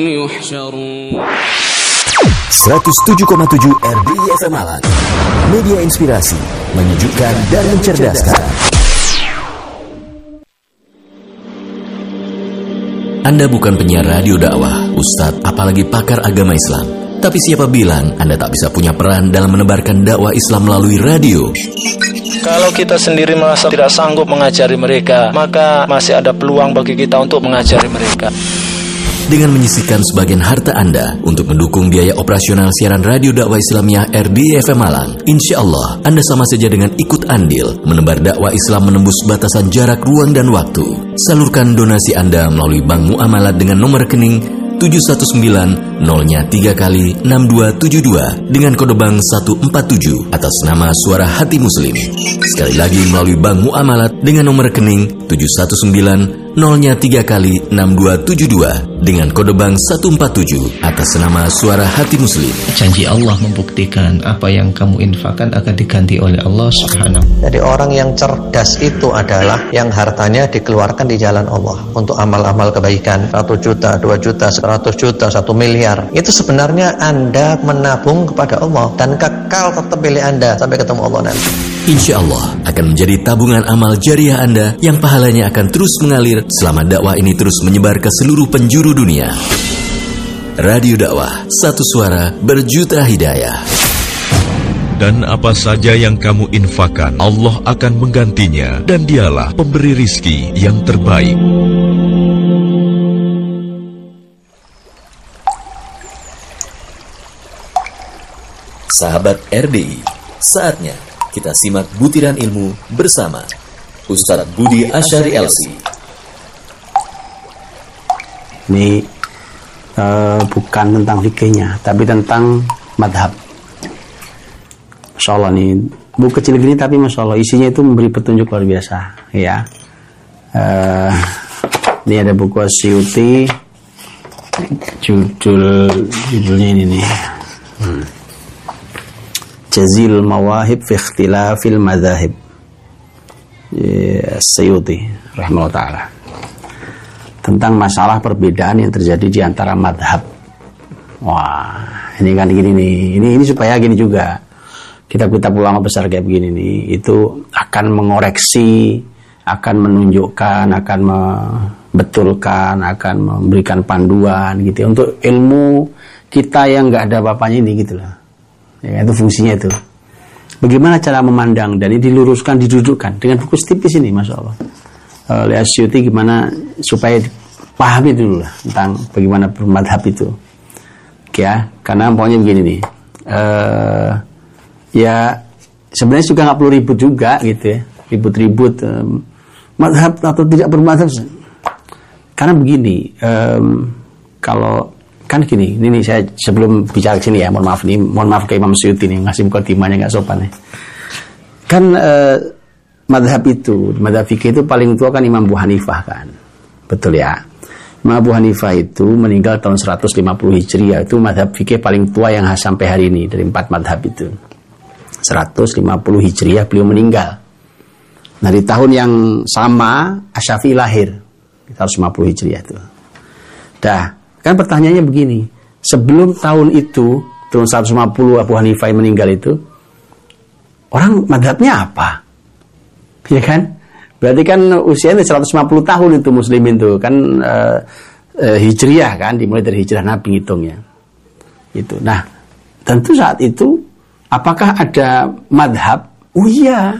يحشرون 107,7 RDI FM Malang. Media inspirasi, menyejukkan dan mencerdaskan. Anda bukan penyiar radio dakwah, ustadz, apalagi pakar agama Islam. Tapi siapa bilang Anda tak bisa punya peran dalam menebarkan dakwah Islam melalui radio? Kalau kita sendiri merasa tidak sanggup mengajari mereka, maka masih ada peluang bagi kita untuk mengajari mereka. Dengan menyisihkan sebagian harta Anda untuk mendukung biaya operasional siaran radio dakwah Islamiyah RDI FM Malang, insya Allah Anda sama saja dengan ikut andil menebar dakwah Islam menembus batasan jarak, ruang, dan waktu. Salurkan donasi Anda melalui Bank Muamalat dengan nomor rekening 719 0-nya 3 kali 6272 dengan kode bank 147 atas nama Suara Hati Muslim. Sekali lagi melalui Bank Muamalat dengan nomor rekening 719 0-nya 3 kali 6272 dengan kode bank 147 atas nama Suara Hati Muslim. Janji Allah membuktikan apa yang kamu infakkan akan diganti oleh Allah Subhanahu. Jadi orang yang cerdas itu adalah yang hartanya dikeluarkan di jalan Allah untuk amal-amal kebaikan. 1 juta, 2 juta, 100 juta, 1 miliar. Itu sebenarnya Anda menabung kepada Allah dan kekal tetap milik Anda sampai ketemu Allah nanti. Insya Allah akan menjadi tabungan amal jariah Anda yang pahalanya akan terus mengalir selama dakwah ini terus menyebar ke seluruh penjuru dunia. Radio dakwah, satu suara berjuta hidayah. Dan apa saja yang kamu infakkan, Allah akan menggantinya, dan dialah pemberi rizki yang terbaik. Sahabat RDI, saatnya kita simak butiran ilmu bersama Ustadz Budi Asyari LC. Ini bukan tentang fikihnya, tapi tentang madhab. Masya Allah nih, buku kecil gini tapi Masya Allah isinya itu memberi petunjuk luar biasa. Ya, ini ada buku Asyuti, judulnya ini nih. Jazil Mawahib fi Ikhtilafil Madzahib, Asyuti rahimahullah ta'ala, tentang masalah perbedaan yang terjadi di antara madhab. Wah, ini kan gini nih, ini supaya gini juga, kitab-kitab ulama besar kayak begini nih, itu akan mengoreksi, akan menunjukkan, akan membetulkan, akan memberikan panduan gitu ya, untuk ilmu kita yang nggak ada apa-apanya ini gitu loh. Ya, itu fungsinya itu. Bagaimana cara memandang, dan ini diluruskan, didudukkan dengan buku tipis ini, Masya Allah. Oleh Asyuti, gimana supaya pahami dulu lah tentang bagaimana bermadhab itu. Ya, karena pokoknya begini nih. Ya, sebenarnya juga nggak perlu ribut juga gitu ya. Ribut-ribut madhab atau tidak bermadhab. Karena begini, kalau kan gini, ini saya sebelum bicara ke sini ya, mohon maaf ke Imam Suyuti nih, ngasih mukadimahnya nggak sopan ya. Kan madhab fikih itu paling tua kan Imam Abu Hanifah kan, betul ya. Imam Abu Hanifah itu meninggal tahun 150 Hijriah, itu madhab fikih paling tua yang sampai hari ini dari 4 madhab itu. 150 Hijriah beliau meninggal. Nah di tahun yang sama Asy-Syafi'i lahir, 150 Hijriah itu. Dah. Kan pertanyaannya begini, sebelum tahun itu, tahun 150 Abu Hanifah meninggal itu, orang madhabnya apa? Ya kan? Berarti kan usianya 150 tahun itu muslimin itu, kan Hijriah kan, dimulai dari Hijrah Nabi hitungnya. Itu. Nah, tentu saat itu, apakah ada madhab? Oh iya,